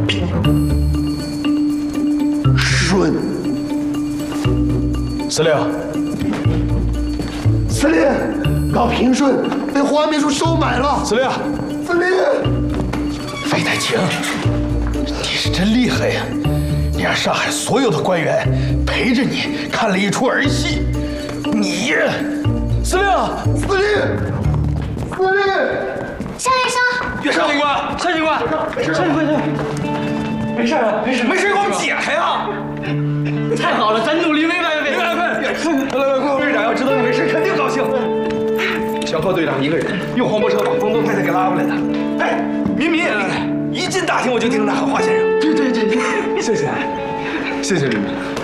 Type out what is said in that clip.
顺。 司令， 司令，高平顺被皇安秘书收买了。 司令， 司令， 费太清，你是真厉害呀！你让上海所有的官员陪着你看了一出儿戏，你，司令， 司令，司令， 夏医生， 上警官，上警官，上警官，没事啊，没事，没事，给我们解开啊！太好了，咱努力，没白费，没白费。来，队长要知道你没事，肯定高兴。小贺队长一个人用黄包车把房东太太给拉回来的。哎，民也厉害，一进大厅我就听他喊华先生。对，谢谢，谢谢你们。